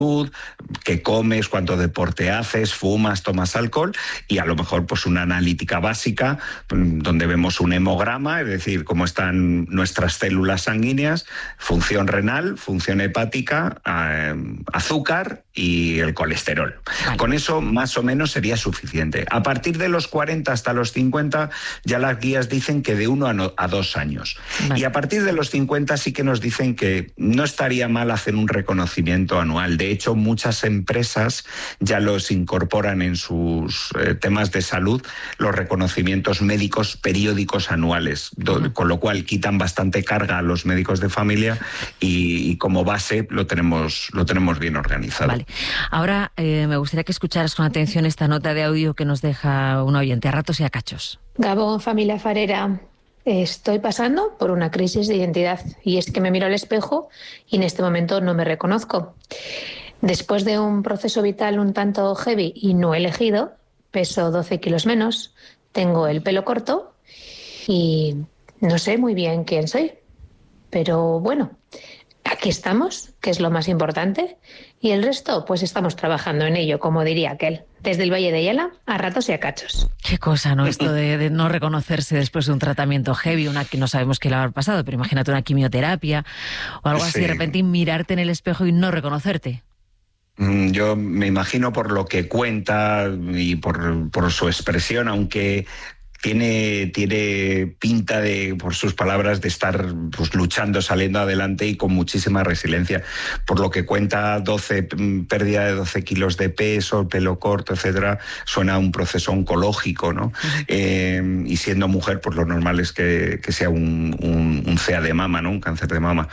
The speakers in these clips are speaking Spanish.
qué comes, cuánto deporte haces, fumas, tomas alcohol, y a lo mejor pues una analítica básica donde vemos un hemograma, es decir, cómo están nuestras células sanguíneas, función renal, función hepática, azúcar y el colesterol. Vale. Con eso más o menos sería suficiente. A partir de los 40 hasta los 50 ya las guías dicen que de 1 a 2 años. Vale. Y a partir de los 50 sí que nos dicen que no estaría mal hacer un reconocimiento anual. De hecho, muchas empresas ya los incorporan en sus temas de salud, los reconocimientos médicos periódicos anuales, con lo cual quitan bastante carga a los médicos de familia y como base lo tenemos bien organizado. Vale. Ahora me gustaría que escucharas con atención esta nota de audio que nos deja un oyente, a ratos y a cachos. Gabón, familia farera. Estoy pasando por una crisis de identidad y es que me miro al espejo y en este momento no me reconozco. Después de un proceso vital un tanto heavy y no elegido, peso 12 kilos menos, tengo el pelo corto y no sé muy bien quién soy. Pero bueno, aquí estamos, que es lo más importante, y el resto pues estamos trabajando en ello, como diría aquel. Desde el Valle de Yala, a ratos y a cachos. Qué cosa, ¿no? Esto de no reconocerse después de un tratamiento heavy, una que no sabemos qué le va a haber pasado, pero imagínate una quimioterapia o algo así, de repente mirarte en el espejo y no reconocerte. Yo me imagino por lo que cuenta y por su expresión, aunque tiene pinta de, por sus palabras, de estar pues luchando, saliendo adelante y con muchísima resiliencia. Por lo que cuenta, pérdida de 12 kilos de peso, pelo corto, etcétera, suena a un proceso oncológico, ¿no? Y siendo mujer, pues lo normal es que sea un CA de mama, ¿no? Un cáncer de mama.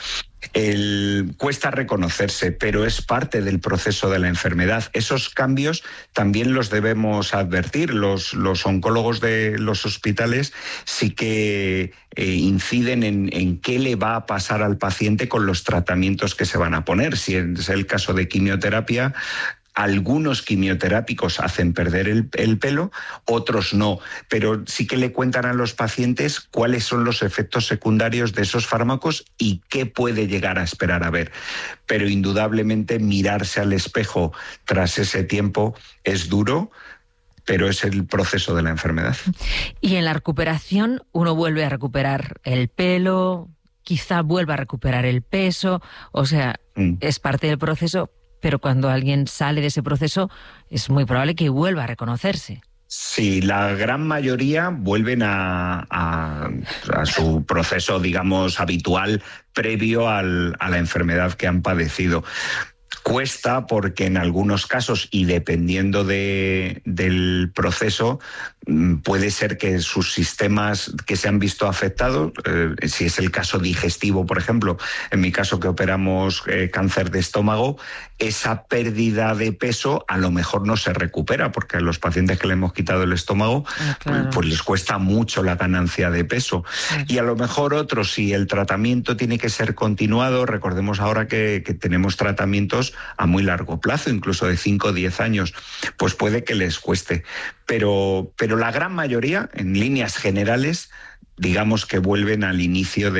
Cuesta reconocerse, pero es parte del proceso de la enfermedad. Esos cambios también los debemos advertir. Los oncólogos de los hospitales sí que inciden en qué le va a pasar al paciente con los tratamientos que se van a poner. Si es el caso de quimioterapia, algunos quimioterápicos hacen perder el pelo, otros no, pero sí que le cuentan a los pacientes cuáles son los efectos secundarios de esos fármacos y qué puede llegar a esperar a ver. Pero indudablemente mirarse al espejo tras ese tiempo es duro, pero es el proceso de la enfermedad. Y en la recuperación uno vuelve a recuperar el pelo, quizá vuelva a recuperar el peso, o sea, es parte del proceso. Pero cuando alguien sale de ese proceso es muy probable que vuelva a reconocerse. Sí, la gran mayoría vuelven a su proceso, digamos, habitual previo a la enfermedad que han padecido. Cuesta porque en algunos casos, y dependiendo del proceso, puede ser que sus sistemas que se han visto afectados, si es el caso digestivo, por ejemplo, en mi caso que operamos cáncer de estómago, esa pérdida de peso a lo mejor no se recupera, porque a los pacientes que le hemos quitado el estómago, claro, pues les cuesta mucho la ganancia de peso. Y a lo mejor otros, si el tratamiento tiene que ser continuado, recordemos ahora que tenemos tratamientos a muy largo plazo, incluso de 5 o 10 años, pues puede que les cueste. Pero la gran mayoría, en líneas generales, digamos que vuelven al inicio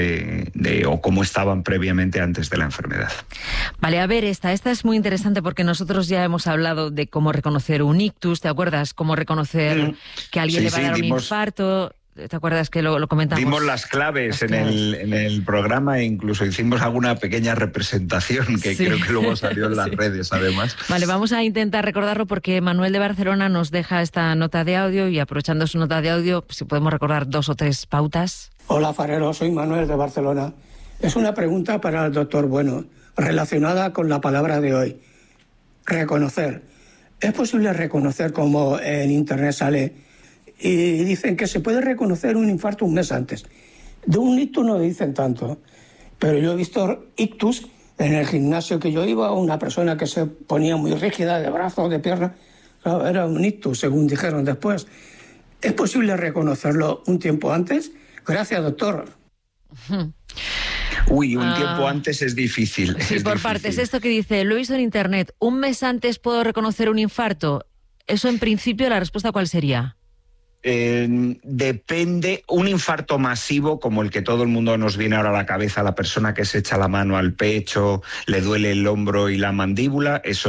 o como estaban previamente antes de la enfermedad. Vale, a ver, esta es muy interesante porque nosotros ya hemos hablado de cómo reconocer un ictus, ¿te acuerdas? Cómo reconocer que a alguien le va a dar un infarto. ¿Te acuerdas que lo comentamos? Dimos las claves en el programa e incluso hicimos alguna pequeña representación que creo que luego salió en las redes, además. Vale, vamos a intentar recordarlo porque Manuel de Barcelona nos deja esta nota de audio y aprovechando su nota de audio, si podemos recordar 2 o 3 pautas. Hola, farero, soy Manuel de Barcelona. Es una pregunta para el doctor Bueno, relacionada con la palabra de hoy. Reconocer. ¿Es posible reconocer, como en Internet sale, y dicen que se puede reconocer un infarto un mes antes? De un ictus no dicen tanto, pero yo he visto ictus en el gimnasio que yo iba, una persona que se ponía muy rígida de brazos, de piernas, claro, era un ictus, según dijeron después. ¿Es posible reconocerlo un tiempo antes? Gracias, doctor. Uy, un tiempo antes es difícil. Sí, es por difícil. partes. Esto que dice, lo he visto en Internet, ¿un mes antes puedo reconocer un infarto? Eso en principio, ¿la respuesta cuál sería? Depende, un infarto masivo como el que todo el mundo nos viene ahora a la cabeza, la persona que se echa la mano al pecho, le duele el hombro y la mandíbula, eso